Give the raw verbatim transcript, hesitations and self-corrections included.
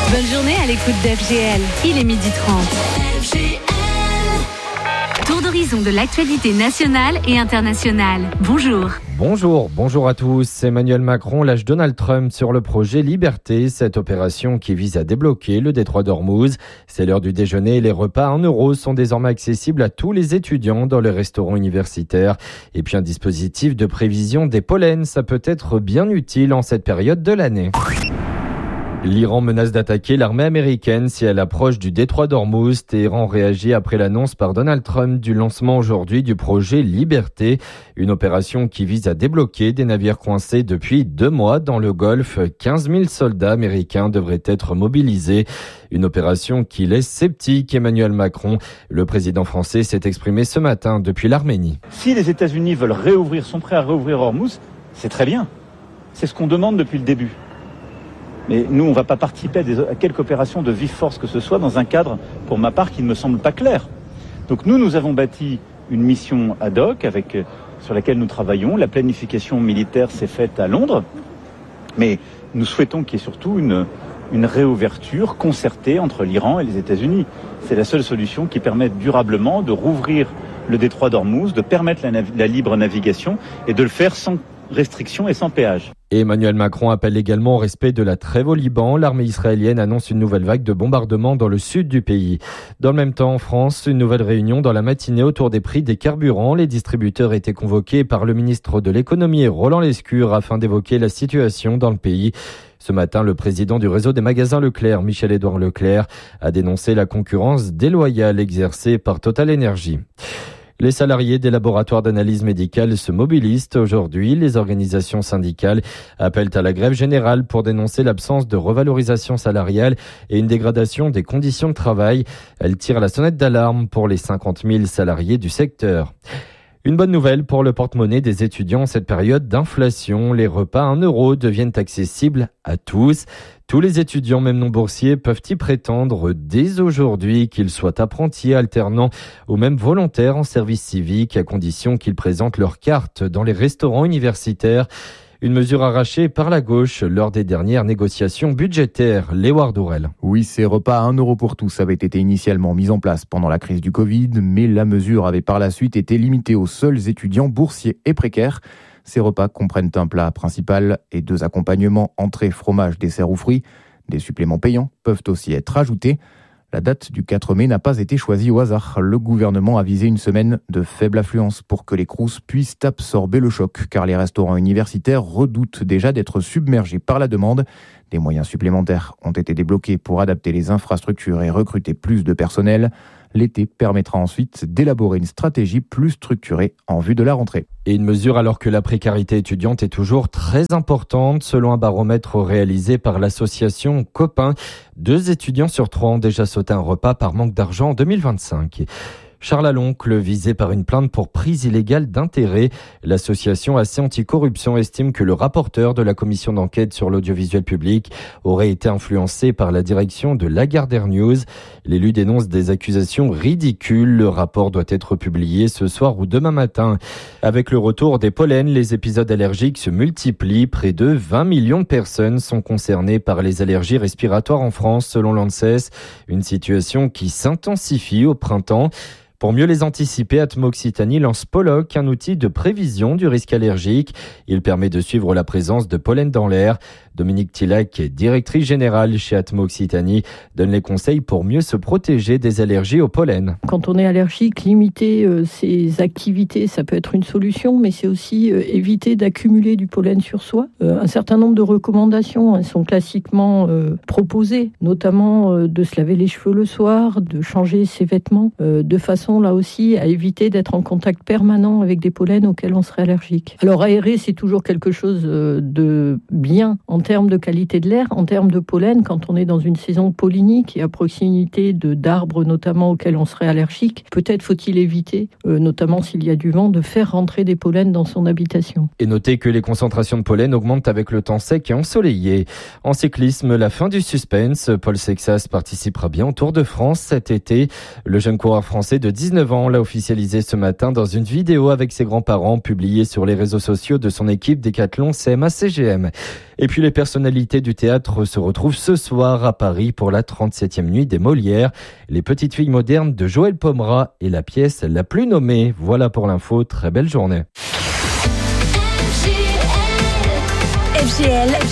Bonne journée à l'écoute d'F G L. Il est midi trente. F G L. Tour d'horizon de l'actualité nationale et internationale. Bonjour. Bonjour, bonjour à tous. Emmanuel Macron lâche Donald Trump sur le projet Liberté, cette opération qui vise à débloquer le détroit d'Ormuz. C'est l'heure du déjeuner et les repas à un euro sont désormais accessibles à tous les étudiants dans les restaurants universitaires. Et puis un dispositif de prévision des pollens, ça peut être bien utile en cette période de l'année. L'Iran menace d'attaquer l'armée américaine si elle approche du détroit d'Ormuz. Téhéran réagit après l'annonce par Donald Trump du lancement aujourd'hui du projet Liberté, une opération qui vise à débloquer des navires coincés depuis deux mois dans le Golfe. quinze mille soldats américains devraient être mobilisés. Une opération qui laisse sceptique Emmanuel Macron. Le président français s'est exprimé ce matin depuis l'Arménie. Si les États-Unis veulent réouvrir, sont prêts à réouvrir Ormuz, c'est très bien. C'est ce qu'on demande depuis le début. Mais nous, on ne va pas participer à, des, à quelque opération de vive force que ce soit dans un cadre, pour ma part, qui ne me semble pas clair. Donc nous, nous avons bâti une mission ad hoc avec, sur laquelle nous travaillons. La planification militaire s'est faite à Londres. Mais nous souhaitons qu'il y ait surtout une, une réouverture concertée entre l'Iran et les États-Unis. C'est la seule solution qui permette durablement de rouvrir le détroit d'Ormuz, de permettre la, nav- la libre navigation et de le faire sans restriction et sans péage. Et Emmanuel Macron appelle également au respect de la trêve au Liban. L'armée israélienne annonce une nouvelle vague de bombardements dans le sud du pays. Dans le même temps, en France, une nouvelle réunion dans la matinée autour des prix des carburants. Les distributeurs étaient convoqués par le ministre de l'économie, Roland Lescure, afin d'évoquer la situation dans le pays. Ce matin, le président du réseau des magasins Leclerc, Michel-Édouard Leclerc, a dénoncé la concurrence déloyale exercée par Total Énergie. Les salariés des laboratoires d'analyse médicale se mobilisent aujourd'hui. Les organisations syndicales appellent à la grève générale pour dénoncer l'absence de revalorisation salariale et une dégradation des conditions de travail. Elles tirent la sonnette d'alarme pour les cinquante mille salariés du secteur. Une bonne nouvelle pour le porte-monnaie des étudiants en cette période d'inflation. Les repas à un euro deviennent accessibles à tous. Tous les étudiants, même non boursiers, peuvent y prétendre dès aujourd'hui, qu'ils soient apprentis, alternants ou même volontaires en service civique, à condition qu'ils présentent leur carte dans les restaurants universitaires. Une mesure arrachée par la gauche lors des dernières négociations budgétaires. Léoard Dourel. Oui, ces repas à un euro pour tous avaient été initialement mis en place pendant la crise du Covid, mais la mesure avait par la suite été limitée aux seuls étudiants boursiers et précaires. Ces repas comprennent un plat principal et deux accompagnements, entrée, fromage, dessert ou fruits. Des suppléments payants peuvent aussi être ajoutés. La date du quatre mai n'a pas été choisie au hasard. Le gouvernement a visé une semaine de faible affluence pour que les crous puissent absorber le choc, car les restaurants universitaires redoutent déjà d'être submergés par la demande. Des moyens supplémentaires ont été débloqués pour adapter les infrastructures et recruter plus de personnel. L'été permettra ensuite d'élaborer une stratégie plus structurée en vue de la rentrée. Et une mesure alors que la précarité étudiante est toujours très importante. Selon un baromètre réalisé par l'association Copain, deux étudiants sur trois ont déjà sauté un repas par manque d'argent en deux mille vingt-cinq. Charles Aloncle, visé par une plainte pour prise illégale d'intérêt. L'association A C Anticorruption estime que le rapporteur de la commission d'enquête sur l'audiovisuel public aurait été influencé par la direction de Lagardère News. L'élu dénonce des accusations ridicules. Le rapport doit être publié ce soir ou demain matin. Avec le retour des pollens, les épisodes allergiques se multiplient. Près de vingt millions de personnes sont concernées par les allergies respiratoires en France, selon l'ANSES. Une situation qui s'intensifie au printemps. Pour mieux les anticiper, Atmo Occitanie lance Pollock, un outil de prévision du risque allergique. Il permet de suivre la présence de pollen dans l'air. Dominique Tillac, directrice générale chez Atmo Occitanie, donne les conseils pour mieux se protéger des allergies au pollen. Quand on est allergique, limiter euh, ses activités, ça peut être une solution, mais c'est aussi euh, éviter d'accumuler du pollen sur soi. Euh, un certain nombre de recommandations hein, sont classiquement euh, proposées, notamment euh, de se laver les cheveux le soir, de changer ses vêtements, euh, de façon là aussi à éviter d'être en contact permanent avec des pollens auxquels on serait allergique. Alors aérer, c'est toujours quelque chose euh, de bien en termes de qualité de l'air, en termes de pollen, quand on est dans une saison pollinique et à proximité de, d'arbres notamment auxquels on serait allergique, peut-être faut-il éviter, euh, notamment s'il y a du vent, de faire rentrer des pollens dans son habitation. Et notez que les concentrations de pollen augmentent avec le temps sec et ensoleillé. En cyclisme, la fin du suspense. Paul Sexas participera bien au Tour de France cet été. Le jeune coureur français de dix-neuf ans l'a officialisé ce matin dans une vidéo avec ses grands-parents publiée sur les réseaux sociaux de son équipe Décathlon C M A C G M. Et puis les les personnalités du théâtre se retrouvent ce soir à Paris pour la trente-septième nuit des Molières. Les petites filles modernes de Joël Pomera est la pièce la plus nommée. Voilà pour l'info, très belle journée. F G L